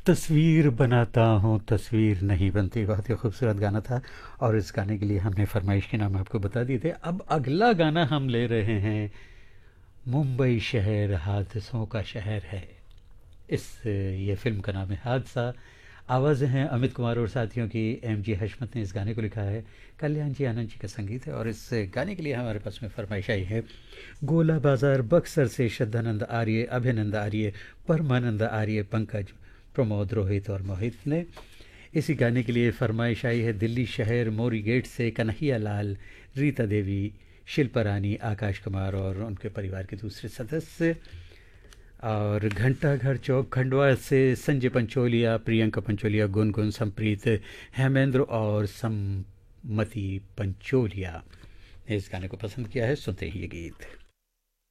तस्वीर बनाता हूँ तस्वीर नहीं बनती, बहुत ही खूबसूरत गाना था। और इस गाने के लिए हमने फरमाइश के नाम आपको बता दिए थे। अब अगला गाना हम ले रहे हैं, मुंबई शहर हादसों का शहर है। ये फ़िल्म का नाम है हादसा। आवाज़ें हैं अमित कुमार और साथियों की। एम जी हशमत ने इस गाने को लिखा है, कल्याण जी आनंद जी का संगीत है। और इस गाने के लिए हमारे पास में फरमाइश आई है, गोला बाज़ार बक्सर से श्रद्धानंद आर्य, अभ्यनंद आर्य, परमानंद आर्य, पंकज, प्रमोद, रोहित और मोहित ने। इसी गाने के लिए फरमाइश आई है दिल्ली शहर मोरी गेट से कन्हैया लाल, रीता देवी, शिल्पा रानी, आकाश कुमार और उनके परिवार के दूसरे सदस्य। और घंटाघर चौक खंडवा से संजय पंचोलिया, प्रियंका पंचोलिया, गुनगुन, संप्रीत, हेमेंद्र और सम्मति पंचोलिया ने इस गाने को पसंद किया है। सुनते हैं ये गीत।